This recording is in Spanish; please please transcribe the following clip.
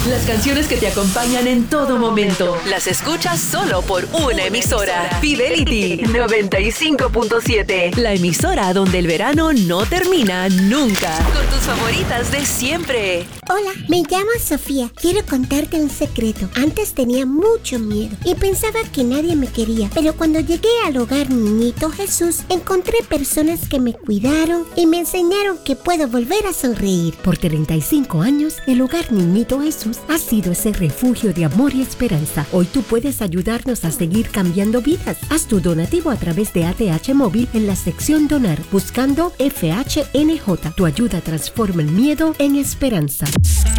Las canciones que te acompañan en todo momento. Las escuchas solo por una emisora. Fidelity 95.7. La emisora donde el verano no termina nunca. Con tus favoritas de siempre. Hola, me llamo Sofía. Quiero contarte un secreto. Antes tenía mucho miedo y pensaba que nadie me quería. Pero cuando llegué al hogar Niñito Jesús, encontré personas que me cuidaron y me enseñaron que puedo volver a sonreír. Por 35 años, el hogar Niñito Jesús ha sido ese refugio de amor y esperanza. Hoy tú puedes ayudarnos a seguir cambiando vidas. Haz tu donativo a través de ATH Móvil en la sección Donar, buscando FHNJ. Tu ayuda transforma el miedo en esperanza.